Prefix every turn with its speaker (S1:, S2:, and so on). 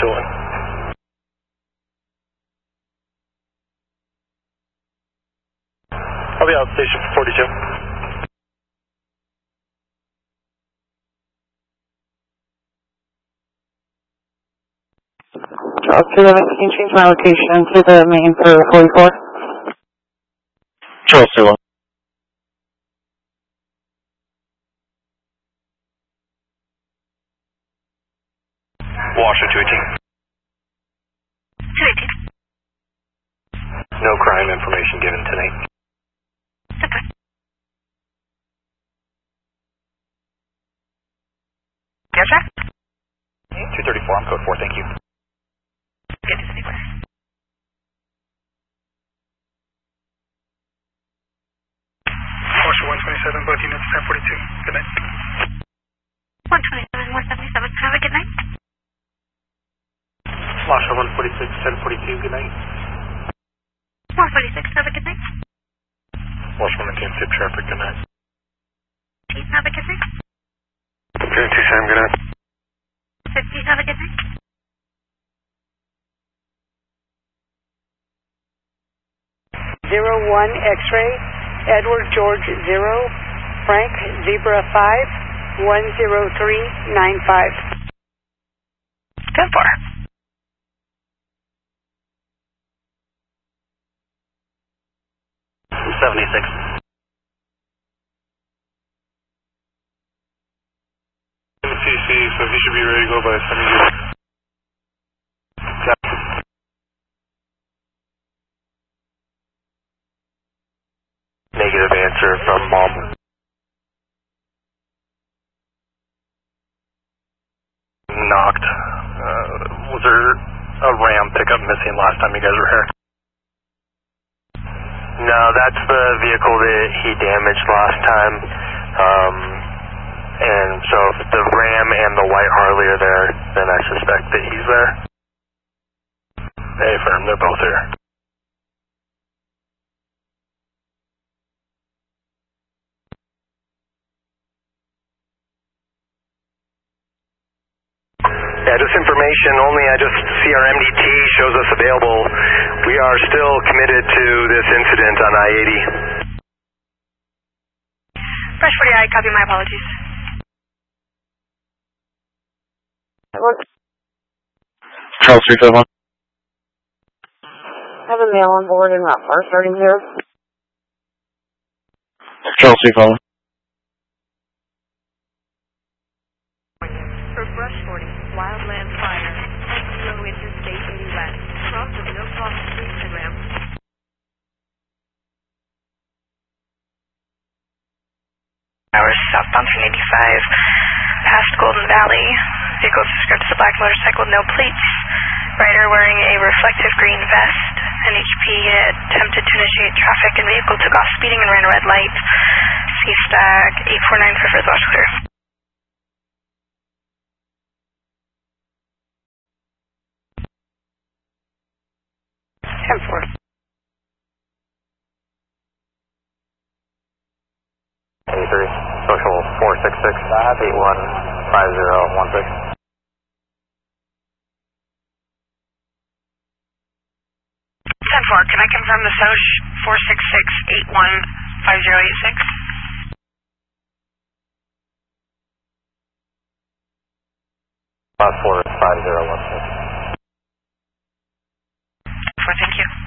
S1: 2-1. I'll be out station for 42.
S2: Charles 211, can you change my location to the main for 44?
S1: Charles 2-1. Washer 218.
S3: 218.
S1: No crime information given tonight.
S3: Okay. Yes, sir?
S1: 234, I'm code 4, thank you.
S3: Good to see you.
S4: Washer 127, both units 1042. Good night.
S3: 127, 177, have a good night.
S1: Washer 146, 1042, good night.
S3: 146, have a good night.
S1: Washer 119, tip traffic, good night.
S3: Have a good night.
S1: 227, good night.
S3: 50, have a good night.
S5: Zero 1 X-ray, Edward George 0, Frank Zebra 5, 10395.
S3: 10-4.
S1: $76. CC, so he should be ready to go by 70. Negative answer from Mom. Knocked. Was there a Ram pickup missing last time you guys were here? No, that's the vehicle that he damaged last time. And so if the Ram and the white Harley are there, then I suspect that he's there. Hey, firm, they're both here. Yeah, just information only. I just see our MDT shows us available. We are still committed to this incident on I-80.
S3: Fresh 40, I copy, my apologies.
S1: Charles 351.
S2: Have a male on board and route bar starting 0.
S1: Charles 351.
S6: For Brush 40, Wildland Fire, Expo Interstate 80 West, cross of No Cross Street and Ramp.
S3: Hours southbound 385, past Golden Valley. Vehicle described as a black motorcycle, no plates. Rider wearing a reflective green vest. NHP attempted to initiate traffic and vehicle took off speeding and ran a red light. C-Stack 849 for further watch clear.
S5: Ten-4.
S1: 83, social 466, 815016.
S3: 10-4, can I confirm the SOCH 466-815086?
S1: Last 4 is 5016.
S3: Thank you.